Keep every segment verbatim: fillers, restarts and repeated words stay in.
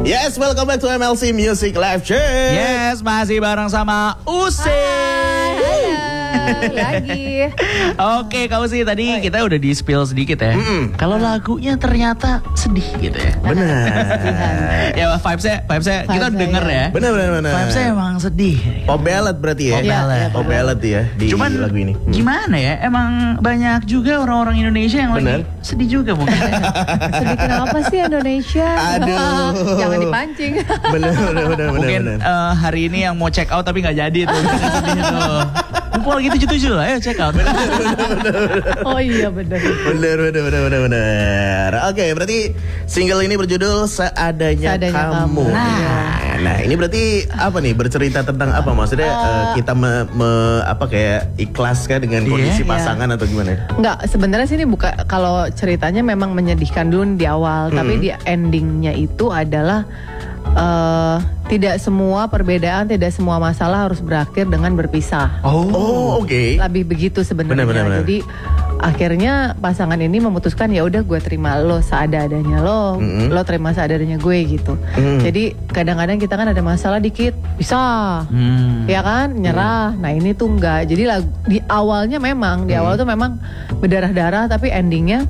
Yes, welcome back to M L C Music Live Check. Yes, masih bareng sama Usi. Lagi. Oke, Kak Usi, tadi kita udah di spill sedikit ya. Mm-mm. Kalau lagunya ternyata sedih gitu ya. Benar. Ya vibes-nya, vibes-nya kita udah denger ya. Benar, benar, benar. Vibes-nya emang sedih. Pop ballad berarti ya. Pop ballad. Pop ballad ya di Cuman lagu ini. Hmm. gimana ya? Emang banyak juga orang-orang Indonesia yang Bener. lagi sedih juga mungkin. Sedih kenapa sih Indonesia? Aduh. Jangan dipancing. Benar, benar, benar, benar. Mungkin benar. eh, hari ini yang mau check out tapi nggak jadi tuh. Sedih tuh. Mumpung lagi tujuh-tujuh lah, ayo check out. Oh iya benar. Benar, benar, benar, benar, benar. Oke, berarti single ini berjudul Seadanya, Seadanya Kamu. Kamu. Nah, nah, ini berarti apa nih? Bercerita tentang apa? Maksudnya eh, kita me, me- apa kayak ikhlas kah dengan Iya, kondisi iya. pasangan atau gimana? Enggak, sebenarnya sih ini bukan, kalau ceritanya memang menyedihkan dulu di awal, tapi di endingnya itu adalah eh, tidak semua perbedaan, tidak semua masalah harus berakhir dengan berpisah. Oh, Oh, oke. Lebih begitu sebenarnya. Benar, benar, benar. Jadi akhirnya pasangan ini memutuskan ya udah gue terima lo seada-adanya lo, Mm-mm. lo terima seada-adanya gue gitu. Mm. Jadi kadang-kadang kita kan ada masalah dikit, bisa. Hmm. Ya kan, nyerah. Nah ini tuh enggak. Jadi lagu, di awalnya memang, di awal tuh memang berdarah-darah, tapi endingnya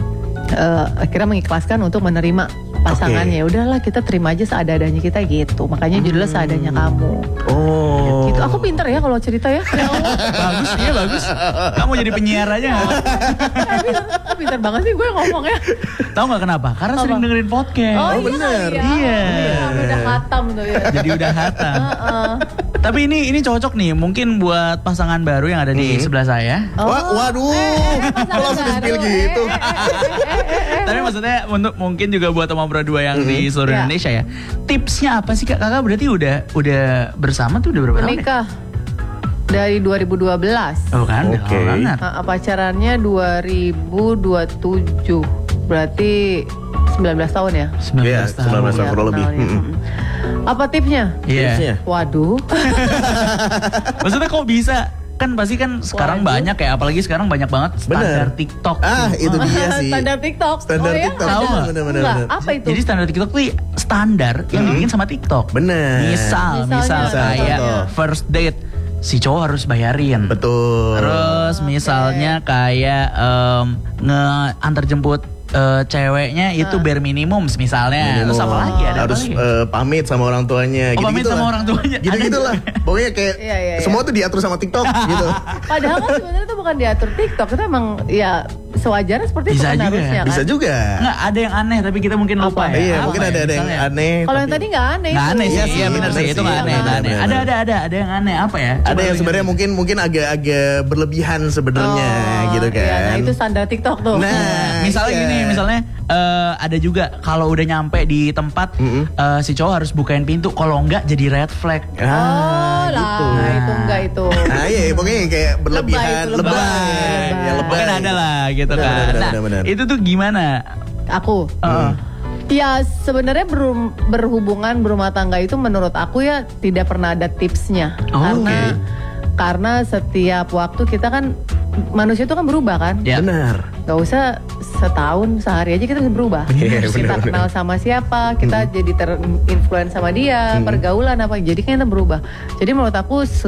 eh, akhirnya mengikhlaskan untuk menerima pasangannya. Oke. Udahlah kita terima aja seadanya kita gitu. Makanya judulnya seadanya kamu. Oh. Gitu. Aku pinter ya kalau cerita ya. Ya Allah. Bagus, iya bagus. Kamu jadi penyiar aja nggak? Aku pinter, aku pinter banget sih gue ngomongnya. Tahu nggak kenapa? Karena Apa? sering dengerin podcast. Oh, iya bener. kali ya. Iya. Iya, udah khatam tuh ya. Jadi udah hatam. Heeh. Tapi ini ini cocok nih, mungkin buat pasangan baru yang ada di Hmm. sebelah saya. Wah, waduh. Kok langsung di spill gitu? Eh, eh, eh, eh, eh. Tapi maksudnya untuk mungkin juga buat teman berdua yang di seluruh Ya. Indonesia ya. Tipsnya apa sih Kak? Kakak berarti udah udah bersama tuh udah berapa tahun ya? Menikah dari dua ribu dua belas. Oh kan, udah Oke. lama banget. Nah, pacarannya dua ribu dua puluh tujuh. Berarti sembilan belas tahun ya? sembilan Iya, belas tahun. sembilan belas tahun Ya, kurang lebih. kenal ya. Mm-mm. Mm-mm. Apa tipsnya? Iya. Tipsnya? Waduh. Maksudnya kok bisa? Kan pasti kan sekarang Waduh. banyak ya, apalagi sekarang banyak banget standar Bener. TikTok. Ah, itu dia sih. Standar TikTok. Standar Oh, ya? TikTok. Tahu Ada? nggak? Bener, bener, Enggak, bener. apa itu? Jadi standar TikTok tuh standar yang dibikin sama TikTok. Bener. Misal, Misalnya, misal Misal, kayak contoh. first date si cowok harus bayarin. Betul. Terus misalnya kayak em, nge-antar jemput eh, ceweknya itu bare minimum misalnya. Minimum. Terus apa lagi ada harus apa lagi? eh, pamit sama orang tuanya. Oh, pamit sama orang tuanya. Gitu-gitu lah. Pokoknya kayak Iya, iya, iya. semua tuh diatur sama TikTok gitu. Padahal kan sebenarnya itu bukan diatur TikTok. Itu emang ya sewajarnya seperti itu Bisa kan juga. harusnya kan. Bisa juga. Nggak, ada yang aneh tapi kita mungkin lupa Apa? ya. Iya, Apa mungkin ya? ada ada yang Misalnya. aneh. Kalau yang tapi tadi nggak aneh. Nggak itu. aneh sih, Iya iya sih, benar benar sih, itu sih. nggak aneh, Benar, nggak aneh. benar, Ada, benar. ada, ada, ada yang aneh apa ya? ada Coba yang lu sebenarnya ingat. mungkin mungkin agak-agak berlebihan sebenarnya Oh, gitu kan. iya, nah itu standar TikTok tuh. Nah, Misalnya iya. gini, misalnya eh, ada juga kalau udah nyampe di tempat Mm-mm. eh, si cowok harus bukain pintu, kalau enggak jadi red flag. Oh Ah, lah, gitu. itu enggak itu. Nah, iya, pokoknya kayak berlebihan, itu, lebay. lebay, ya lebay. Mungkin ada lah gitu Benar, kan. benar, Nah, benar, benar. itu tuh gimana? Aku. Heeh. Ya sebenarnya berum- berhubungan berumah tangga itu menurut aku ya tidak pernah ada tipsnya. Oh, karena oke. karena setiap waktu kita kan manusia itu kan berubah kan. Ya. Benar. Gak usah setahun sehari aja kita bisa berubah. Iya, Terus kita benar, kenal sama siapa, kita jadi terinfluence sama dia, pergaulan apa, jadi kan kita berubah. Jadi menurut aku